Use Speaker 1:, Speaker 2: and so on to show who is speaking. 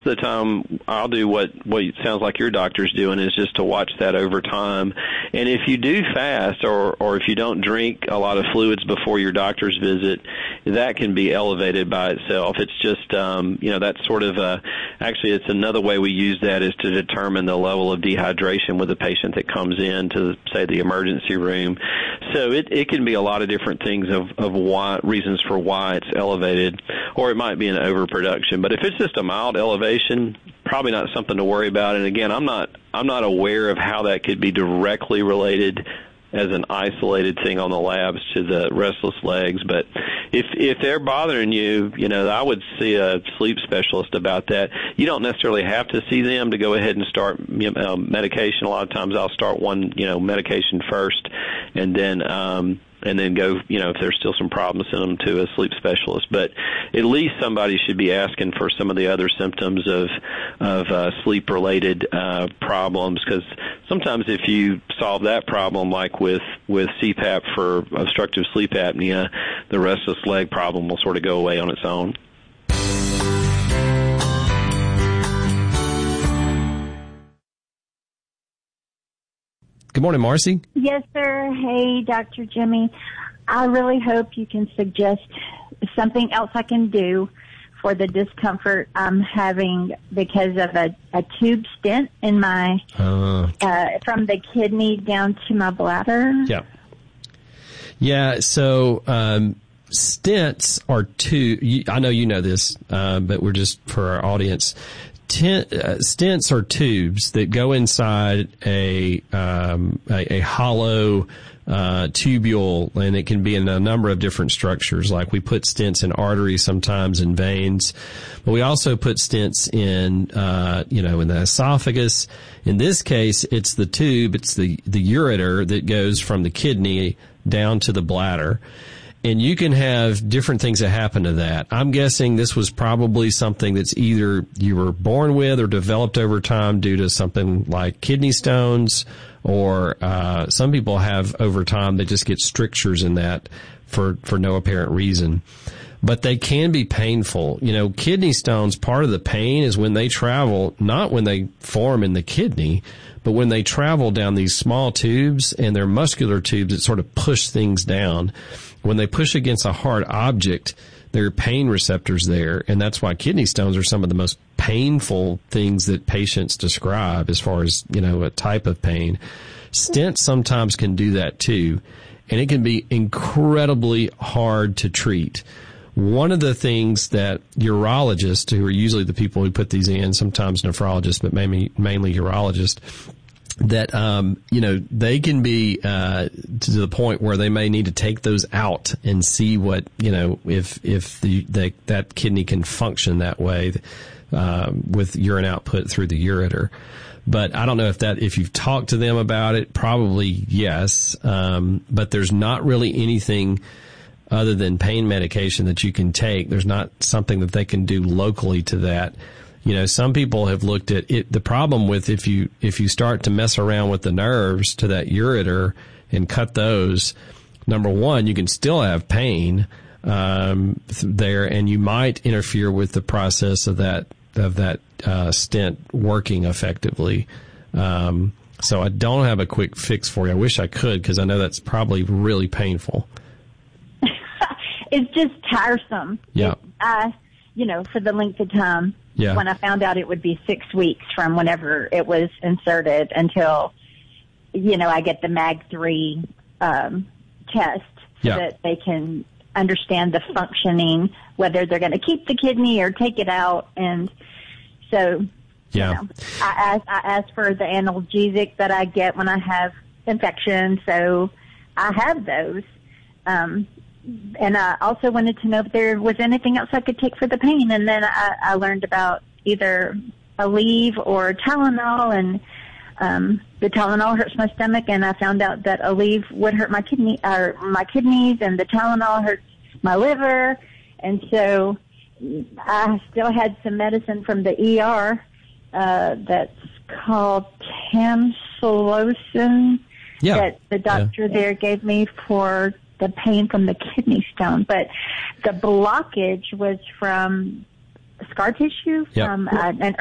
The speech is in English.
Speaker 1: The time I'll do what it sounds like your doctor's doing is just to watch that over time. And if you do fast or if you don't drink a lot of fluids before your doctor's visit, that can be elevated by itself. It's just, that's sort of actually it's another way we use that is to determine the level of dehydration with a patient that comes in to, say, the emergency room. So it can be a lot of different things of why, reasons for why it's elevated, or it might be an overproduction. But if it's just a mild elevation, probably not something to worry about. And again, I'm not aware of how that could be directly related as an isolated thing on the labs to the restless legs. But if they're bothering you, I would see a sleep specialist about that. You don't necessarily have to see them to go ahead and start medication. A lot of times I'll start one, medication first, and then go, if there's still some problems, send them to a sleep specialist. But at least somebody should be asking for some of the other symptoms of sleep-related problems, because sometimes if you solve that problem, like with CPAP for obstructive sleep apnea, the restless leg problem will sort of go away on its own.
Speaker 2: Good morning, Marcy.
Speaker 3: Yes, sir. Hey, Dr. Jimmy. I really hope you can suggest something else I can do for the discomfort I'm having because of a tube stent in my from the kidney down to my bladder.
Speaker 2: Yeah. Yeah. So stents are I know you know this, but we're just for our audience. Stents are tubes that go inside a hollow tubule, and it can be in a number of different structures. Like we put stents in arteries, sometimes in veins, but we also put stents in in the esophagus. In this case, it's the tube, it's the ureter that goes from the kidney down to the bladder. And you can have different things that happen to that. I'm guessing this was probably something that's either you were born with or developed over time due to something like kidney stones, or some people have over time, they just get strictures in that for no apparent reason. But they can be painful. Kidney stones, part of the pain is when they travel, not when they form in the kidney, but when they travel down these small tubes, and they're muscular tubes that sort of push things down. When they push against a hard object, there are pain receptors there, and that's why kidney stones are some of the most painful things that patients describe as far as, a type of pain. Stents sometimes can do that too, and it can be incredibly hard to treat. One of the things that urologists, who are usually the people who put these in, sometimes nephrologists, but mainly urologists, that, they can be, to the point where they may need to take those out and see what, if that kidney can function that way, with urine output through the ureter. But I don't know if you've talked to them about it, probably yes. But there's not really anything other than pain medication that you can take. There's not something that they can do locally to that. Some people have looked at it. The problem with if you start to mess around with the nerves to that ureter and cut those, number one, you can still have pain there, and you might interfere with the process of that stent working effectively. So I don't have a quick fix for you. I wish I could, because I know that's probably really painful.
Speaker 3: It's just tiresome.
Speaker 2: Yeah.
Speaker 3: For the length of time.
Speaker 2: Yeah.
Speaker 3: When I found out it would be 6 weeks from whenever it was inserted until, I get the MAG3 test, so that they can understand the functioning, whether they're going to keep the kidney or take it out. And so, I ask for the analgesic that I get when I have infection, so I have those. And I also wanted to know if there was anything else I could take for the pain. And then I learned about either Aleve or Tylenol, and the Tylenol hurts my stomach, and I found out that Aleve would hurt my kidneys, and the Tylenol hurts my liver. And so I still had some medicine from the ER that's called Tamsulosin that the doctor there gave me for the pain from the kidney stone. But the blockage was from scar tissue from an